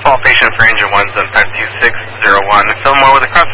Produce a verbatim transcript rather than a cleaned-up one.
Fall patient for engine one seven five two six zero one. Fillmore with a cross